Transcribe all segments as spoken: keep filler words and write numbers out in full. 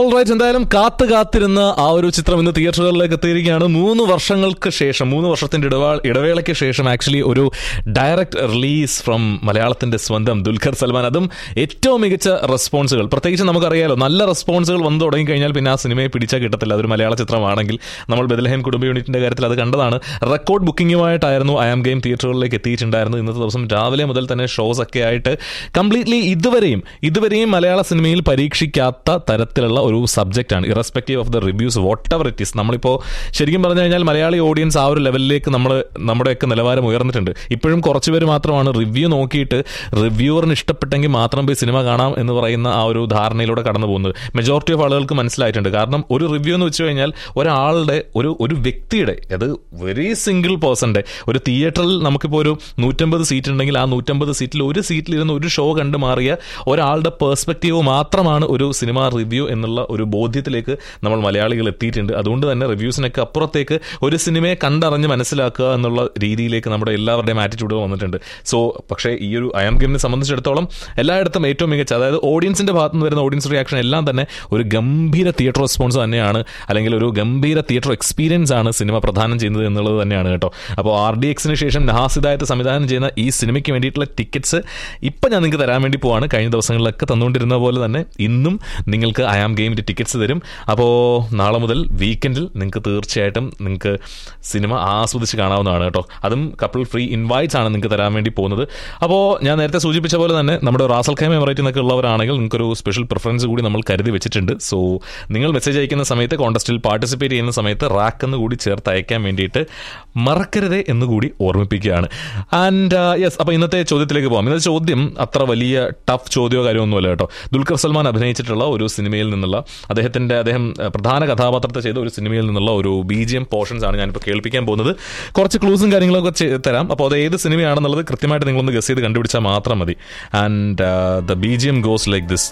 Alright, എന്തായാലും കാത്തു കാത്തിരുന്ന ആ ഒരു ചിത്രം ഇന്ന് തിയേറ്ററുകളിലേക്ക് എത്തിയിരിക്കുകയാണ്. മൂന്ന് വർഷങ്ങൾക്ക് ശേഷം, മൂന്ന് വർഷത്തിന്റെ ഇടവാ ഇടവേളയ്ക്ക് ശേഷം ആക്ച്വലി ഒരു ഡയറക്റ്റ് റിലീസ് ഫ്രം മലയാളത്തിന്റെ സ്വന്തം ദുൽഖർ സൽമാൻ. അതും ഏറ്റവും മികച്ച റെസ്പോൺസുകൾ. പ്രത്യേകിച്ച് നമുക്കറിയാലോ, നല്ല റെസ്പോൺസുകൾ വന്നു തുടങ്ങി കഴിഞ്ഞാൽ പിന്നെ ആ സിനിമയെ പിടിച്ചാൽ കിട്ടത്തില്ല. അതൊരു മലയാള ചിത്രമാണെങ്കിൽ. നമ്മൾ ബെത്ലഹേം കുടുംബ യൂണിറ്റിന്റെ കാര്യത്തിൽ അത് കണ്ടതാണ്. റെക്കോർഡ് ബുക്കിംഗുമായിട്ടായിരുന്നു ഐ ആം ഗെയിം തിയേറ്ററുകളിലേക്ക് എത്തിയിട്ടുണ്ടായിരുന്നു. ഇന്നത്തെ ദിവസം രാവിലെ മുതൽ തന്നെ ഷോസ് ഒക്കെ ആയിട്ട് കംപ്ലീറ്റ്ലി ഇതുവരെയും ഇതുവരെയും മലയാള സിനിമയിൽ പരീക്ഷിക്കാത്ത തരത്തിലുള്ള ഒരു സബ്ജക്റ്റാണ്. Irrespective of the reviews what ever it is. നമ്മളിപ്പോൾ ശരിക്കും പറഞ്ഞു കഴിഞ്ഞാൽ മലയാളി ഓഡിയൻസ് ആ ഒരു ലെവലിലേക്ക് നമ്മൾ നമ്മുടെയൊക്കെ നിലവാരം ഉയർന്നിട്ടുണ്ട്. ഇപ്പോഴും കുറച്ച് പേര് മാത്രമാണ് റിവ്യൂ നോക്കിയിട്ട് റിവ്യൂവറിന് ഇഷ്ടപ്പെട്ടെങ്കിൽ മാത്രം പോയി സിനിമ കാണാം എന്ന് പറയുന്ന ആ ഒരു ധാരണയിലൂടെ കടന്നു പോകുന്നത്. മെജോറിറ്റി ഓഫ് ആളുകൾക്ക് മനസ്സിലായിട്ടുണ്ട്. കാരണം ഒരു റിവ്യൂ എന്ന് വെച്ച് കഴിഞ്ഞാൽ ഒരാളുടെ ഒരു ഒരു വ്യക്തിയുടെ, അത് വെരി സിംഗിൾ പേഴ്സന്റെ, ഒരു തിയേറ്ററിൽ നമുക്കിപ്പോൾ ഒരു നൂറ്റമ്പത് സീറ്റ് ഉണ്ടെങ്കിൽ ആ നൂറ്റമ്പത് സീറ്റിൽ ഒരു സീറ്റിലിരുന്ന് ഒരു ഷോ കണ്ടു മാറിയ ഒരാളുടെ പേഴ്സ്പെക്റ്റീവ് മാത്രമാണ് ഒരു സിനിമ റിവ്യൂ എന്നുള്ള ഒരു ബോധ്യത്തിലേക്ക് നമ്മൾ മലയാളികൾ എത്തിയിട്ടുണ്ട്. അതുകൊണ്ട് തന്നെ റിവ്യൂസിനൊക്കെ അപ്പുറത്തേക്ക് ഒരു സിനിമയെ കണ്ടറിഞ്ഞ് മനസ്സിലാക്കുക എന്നുള്ള രീതിയിലേക്ക് നമ്മുടെ എല്ലാവരുടെയും ആറ്റിറ്റ്യൂഡ് വന്നിട്ടുണ്ട്. സോ പക്ഷേ ഈ ഒരു ഐ ആം ഗെയിമിനെ സംബന്ധിച്ചിടത്തോളം എല്ലായിടത്തും ഏറ്റവും മികച്ച, അതായത് ഓഡിയൻസിന്റെ ഭാഗത്ത് നിന്ന് വരുന്ന ഓഡിയൻസ് റിയാക്ഷൻ എല്ലാം തന്നെ ഒരു ഗംഭീര തിയേറ്റർ റെസ്പോൺസ് തന്നെയാണ്, അല്ലെങ്കിൽ ഒരു ഗംഭീര തിയേറ്റർ എക്സ്പീരിയൻസ് ആണ് സിനിമ പ്രദാനം ചെയ്യുന്നത് എന്നുള്ളത് തന്നെയാണ് കേട്ടോ. അപ്പോൾ ആർ ഡി എക്സിന് ശേഷം നഹാസ് ഹിദായത്ത് സംവിധാനം ചെയ്യുന്ന ഈ സിനിമയ്ക്ക് വേണ്ടിയിട്ടുള്ള ടിക്കറ്റ്സ് ഇപ്പം ഞാൻ നിങ്ങൾക്ക് തരാൻ വേണ്ടി പോവാണ്. കഴിഞ്ഞ ദിവസങ്ങളിലൊക്കെ തന്നുകൊണ്ടിരുന്ന പോലെ തന്നെ ഇന്നും നിങ്ങൾക്ക് ഐ ആം ഗെയിമിൻ്റെ ടിക്കറ്റ്സ് തരും. അപ്പോൾ നാളെ മുതൽ വീക്കെൻഡിൽ നിങ്ങൾക്ക് തീർച്ചയായിട്ടും നിങ്ങൾക്ക് സിനിമ ആസ്വദിച്ച് കാണാവുന്നതാണ് കേട്ടോ. അതും കപ്പിൾ ഫ്രീ ഇൻവൈറ്റ്സ് ആണ് നിങ്ങൾക്ക് തരാൻ വേണ്ടി പോകുന്നത്. അപ്പോൾ ഞാൻ നേരത്തെ സൂചിപ്പിച്ച പോലെ തന്നെ നമ്മുടെ റാസൽ ഖൈമ എമിറേറ്റിൽ നിന്നൊക്കെ ഉള്ളവരാണെങ്കിൽ നിങ്ങൾക്കൊരു സ്പെഷ്യൽ പ്രിഫറൻസ് കൂടി നമ്മൾ കരുതി വെച്ചിട്ടുണ്ട്. സോ നിങ്ങൾ മെസ്സേജ് അയക്കുന്ന സമയത്ത്, കോൺടെസ്റ്റിൽ പാർട്ടിസിപ്പേറ്റ് ചെയ്യുന്ന സമയത്ത് റാക്ക് എന്ന് കൂടി ചേർത്ത് അയക്കാൻ വേണ്ടിയിട്ട് മറക്കരുതേ എന്ന് കൂടി ഓർമ്മിപ്പിക്കുകയാണ്. ആൻഡ് യെസ്, അപ്പോൾ ഇന്നത്തെ ചോദ്യത്തിലേക്ക് പോകാം. ഇന്നത്തെ ചോദ്യം അത്ര വലിയ ടഫ് ചോദ്യമോ കാര്യമൊന്നുമല്ല കേട്ടോ. ദുൽഖർ സൽമാൻ അഭിനയിച്ചിട്ടുള്ള ഒരു സിനിമയിൽ നിന്നുള്ള അദ്ദേഹത്തിന്റെ അദ്ദേഹം പ്രധാന കഥാപാത്രത്തെ ചെയ്ത ഒരു സിനിമയിൽ നിന്നുള്ള ഒരു ബി ജി എം പോർഷൻസ് ആണ് ഞാനിപ്പോൾ കേൾപ്പിക്കാൻ പോകുന്നത്. കുറച്ച് ക്ലൂസും കാര്യങ്ങളൊക്കെ തരാം. അപ്പോൾ അത് ഏത് സിനിമയാണെന്നുള്ളത് കൃത്യമായിട്ട് നിങ്ങളൊന്ന് ഗസ് ചെയ്ത് കണ്ടുപിടിച്ചാൽ മാത്രം മതി. And the B G M goes like this.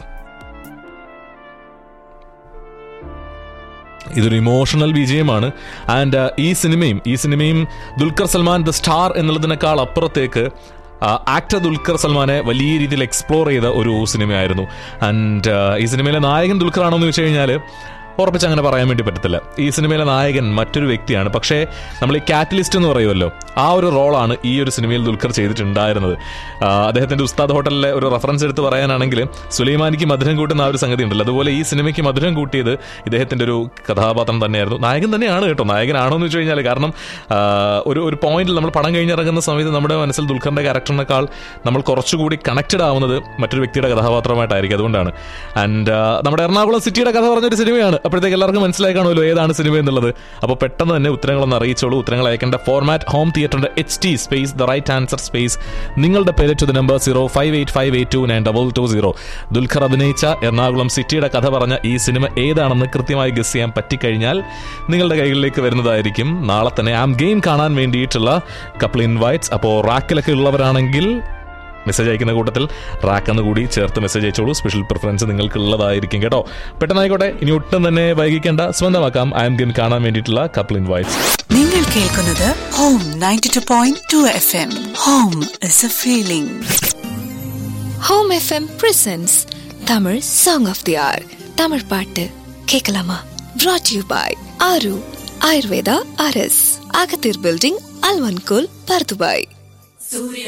ഇതൊരു ഇമോഷണൽ വിജയമാണ്. ആൻഡ് ഈ സിനിമയും ഈ സിനിമയും ദുൽഖർ സൽമാൻ ദ സ്റ്റാർ എന്നുള്ളതിനേക്കാൾ അപ്പുറത്തേക്ക് ആക്ടർ ദുൽഖർ സൽമാനെ വലിയ രീതിയിൽ എക്സ്പ്ലോർ ചെയ്ത ഒരു സിനിമയായിരുന്നു. ആൻഡ് ഈ സിനിമയിലെ നായകൻ ദുൽഖർ ആണോ എന്ന് വെച്ച് കഴിഞ്ഞാൽ ഉറപ്പിച്ച് അങ്ങനെ പറയാൻ വേണ്ടി പറ്റത്തില്ല. ഈ സിനിമയിലെ നായകൻ മറ്റൊരു വ്യക്തിയാണ്. പക്ഷേ നമ്മൾ ഈ കാറ്റലിസ്റ്റ് എന്ന് പറയുമല്ലോ, ആ ഒരു റോളാണ് ഈ ഒരു സിനിമയിൽ ദുൽഖർ ചെയ്തിട്ടുണ്ടായിരുന്നത്. അദ്ദേഹത്തിന്റെ ഉസ്താദ് ഹോട്ടലിലെ ഒരു റെഫറൻസ് എടുത്ത് പറയാനാണെങ്കിൽ സുലൈമാനിക്ക് മധുരം കൂട്ടുന്ന ആ ഒരു സംഗതി ഉണ്ടല്ലോ, അതുപോലെ ഈ സിനിമയ്ക്ക് മധുരം കൂട്ടിയത് ഇദ്ദേഹത്തിന്റെ ഒരു കഥാപാത്രം തന്നെയായിരുന്നു. നായകൻ തന്നെയാണ് കേട്ടോ. നായകനാണോ എന്ന് വെച്ച് കഴിഞ്ഞാൽ, കാരണം ഒരു ഒരു പോയിന്റിൽ നമ്മൾ പടം കഴിഞ്ഞിറങ്ങുന്ന സമയത്ത് നമ്മുടെ മനസ്സിൽ ദുൽഖറിന്റെ ക്യാരക്ടറിനേക്കാൾ നമ്മൾ കുറച്ചുകൂടി കണക്റ്റഡ് ആവുന്നത് മറ്റൊരു വ്യക്തിയുടെ കഥാപാത്രമായിട്ടായിരിക്കും. അതുകൊണ്ടാണ്. ആൻഡ് നമ്മുടെ എറണാകുളം സിറ്റിയുടെ കഥ പറഞ്ഞൊരു സിനിമയാണ്. അപ്പോഴത്തേക്ക് എല്ലാവർക്കും മനസ്സിലായി കാണുമല്ലോ ഏതാണ് സിനിമ എന്നുള്ളത്. അപ്പോൾ പെട്ടെന്ന് തന്നെ ഉത്തരങ്ങളൊന്ന് അറിയിച്ചോളൂ. ഉത്തരങ്ങൾ അയക്കേണ്ട ഫോർമാറ്റ് ഹോം തിയേറ്ററിന്റെ H T space the right answer space നിങ്ങളുടെ പേര് to the number zero five eight five eight to nine double two zero. Dulquer അഭിനയിച്ച എറണാകുളം സിറ്റിയുടെ കഥ പറഞ്ഞ ഈ സിനിമ ഏതാണെന്ന് കൃത്യമായി ഗസ് ചെയ്യാൻ പറ്റിക്കഴിഞ്ഞാൽ നിങ്ങളുടെ കൈകളിലേക്ക് വരുന്നതായിരിക്കും നാളെ തന്നെ ആം ഗെയിം കാണാൻ വേണ്ടിയിട്ടുള്ള കപ്പിൾ ഇൻവൈറ്റ്സ്. അപ്പോൾ റാക്കിലൊക്കെ ഉള്ളവരാണെങ്കിൽ മെസ്സേജ് അയക്കുന്ന കൂട്ടത്തിൽ റാക്ക് എന്ന് കൂടി ചേർത്ത് മെസ്സേജ് അയച്ചോളൂ. സ്പെഷ്യൽ പ്രിഫറൻസ് നിങ്ങൾക്കുള്ളതായിരിക്കും കേട്ടോ. പെട്ടെന്നായിക്കോട്ടെ, ഇനി ഒട്ടും തന്നെ വൈകിക്കേണ്ട, സ്വന്തമാക്കാം ഐ ആം ഗെയിം കാണാൻ വേണ്ടിയിട്ടുള്ള കപ്പിൾ ഇൻവൈറ്റ്സ്. നിങ്ങൾ കേൾക്കുന്നത് home ninety two point two F M. Home is A feeling. Home F M presents Tamil song of the R. Tamil പാട്ട് കേൾക്കலாமா? brought you by ആരു Ayurveda R S, അകത്തീർ building, അൽവൻകൂൽ, Bur Dubai.